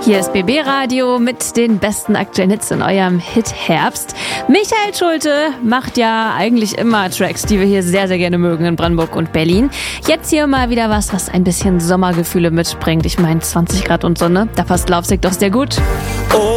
Hier ist BB Radio mit den besten aktuellen Hits in eurem Hit-Herbst. Michael Schulte macht ja eigentlich immer Tracks, die wir hier sehr, sehr gerne mögen in Brandenburg und Berlin. Jetzt hier mal wieder was ein bisschen Sommergefühle mitbringt. Ich meine 20 Grad und Sonne, da passt Lovesick doch sehr gut. Oh.